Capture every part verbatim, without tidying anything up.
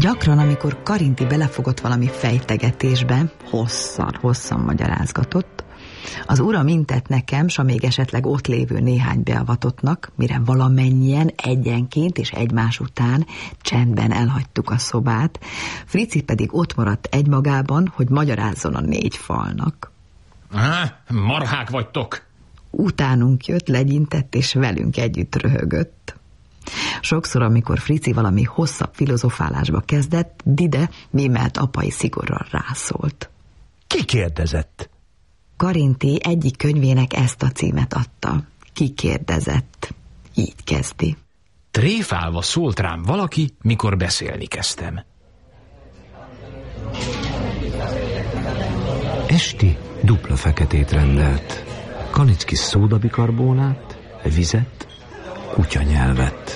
Gyakran, amikor Karinti belefogott valami fejtegetésbe, hosszan, hosszan magyarázgatott, az uram intett nekem, s a még esetleg ott lévő néhány beavatottnak, mire valamennyien egyenként és egymás után csendben elhagytuk a szobát, Frici pedig ott maradt egymagában, hogy magyarázzon a négy falnak. Há, marhák vagytok! Utánunk jött, legyintett és velünk együtt röhögött. Sokszor, amikor Frici valami hosszabb filozofálásba kezdett, Dide mémelt apai szigorral rászólt. Ki kérdezett? Karinti egyik könyvének ezt a címet adta. Ki kérdezett? Így kezdi. Tréfálva szólt rám valaki, mikor beszélni kezdtem. Esti dupla feketét rendelt. Kanicki szódabikarbónát, vizet, kutyanyelvet.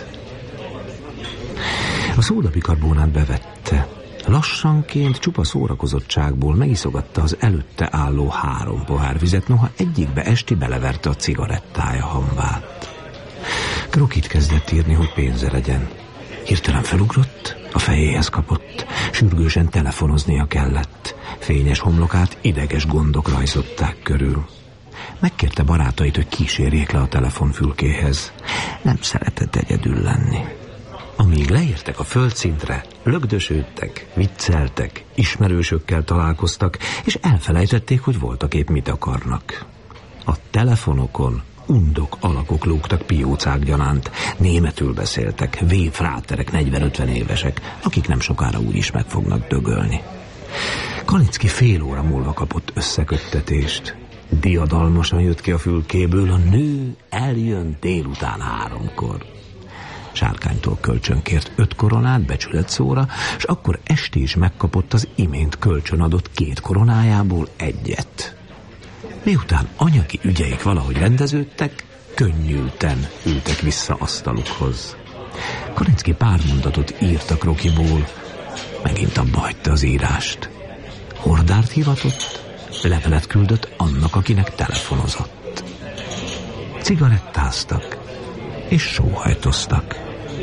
A szódabikarbónát bevette. Lassanként, csupa szórakozottságból megiszogatta az előtte álló három pohár vizet, noha egyikbe Esti beleverte a cigarettája hamvát. Krokit kezdett írni, hogy pénze legyen. Hirtelen felugrott, a fejéhez kapott. Sürgősen telefonoznia kellett. Fényes homlokát ideges gondok rajzották körül. Megkérte barátait, hogy kísérjék le a telefonfülkéhez. Nem szeretett egyedül lenni. Amíg leértek a földszintre, lögdösődtek, vicceltek, ismerősökkel találkoztak, és elfelejtették, hogy voltak épp mit akarnak. A telefonokon undok alakok lógtak piócák gyanánt, németül beszéltek, véfráterek, negyven-ötven évesek, akik nem sokára úgyis meg fognak dögölni. Kanicki fél óra múlva kapott összeköttetést. Diadalmasan jött ki a fülkéből, a nő eljön délután háromkor. Sárkánytól kölcsönkért öt koronát becsületszóra, és akkor Esti is megkapott az imént kölcsönadott két koronájából egyet. Miután anyagi ügyeik valahogy rendeződtek, könnyülten ültek vissza asztalukhoz. Karinczki pár mondatot írt a krokiból, megint abba hagyta az írást. Hordárt hivatott, levelet küldött annak, akinek telefonozott. Cigarettáztak és sóhajtoztak.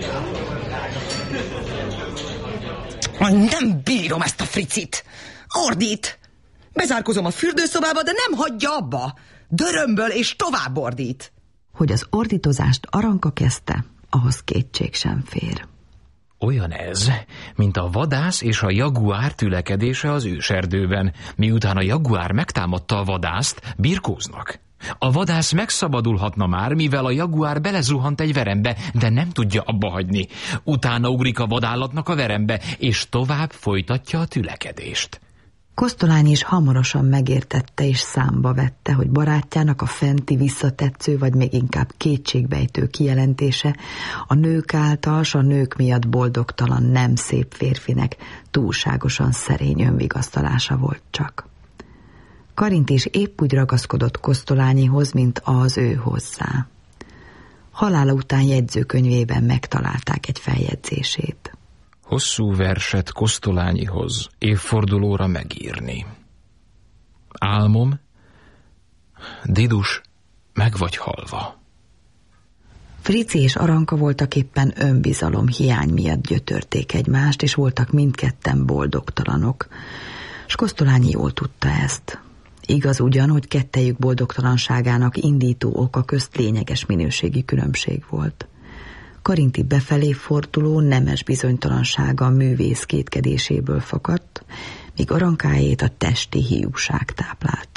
Nem bírom ezt a Fricit! Ordít! Bezárkozom a fürdőszobába, de nem hagyja abba! Dörömböl és tovább ordít! Hogy az ordítozást Aranka kezdte, ahhoz kétség sem fér. Olyan ez, mint a vadász és a jaguár tülekedése az őserdőben. Miután a jaguár megtámadta a vadászt, birkóznak. A vadász megszabadulhatna már, mivel a jaguár belezuhant egy verembe, de nem tudja abba hagyni. Utána ugrik a vadállatnak a verembe, és tovább folytatja a tülekedést. Kosztolányi is hamarosan megértette és számba vette, hogy barátjának a fenti visszatetsző, vagy még inkább kétségbejtő kijelentése a nők által, s a nők miatt boldogtalan, nem szép férfinek túlságosan szerény önvigasztalása volt csak. Karinti is épp úgy ragaszkodott Kosztolányihoz, mint az ő hozzá. Halála után jegyzőkönyvében megtalálták egy feljegyzését. Hosszú verset Kosztolányihoz évfordulóra megírni. Álmom, Didus, meg vagy halva. Frici és Aranka voltak éppen önbizalom hiány miatt gyötörték egymást, és voltak mindketten boldogtalanok, s Kosztolányi jól tudta ezt. Igaz ugyan, hogy kettejük boldogtalanságának indító oka közt lényeges minőségi különbség volt. Karinti befelé forduló nemes bizonytalansága a művész kétkedéséből fakadt, míg Arankáét a testi hiúság táplálta.